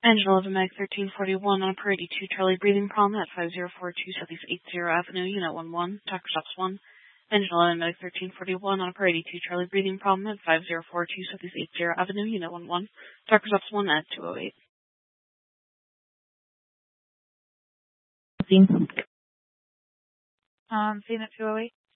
Engine 11 Meg 1341 on Parade 2 Charlie breathing problem at 5042 Southeast 80 Avenue, Unit 11, Dr. Stops 1. Engine 11 Meg 1341 on Parade 2 Charlie breathing problem at 5042 Southeast 80 Avenue, Unit 11, Dr. Stops 1 at 208. Scene. Scene at 208.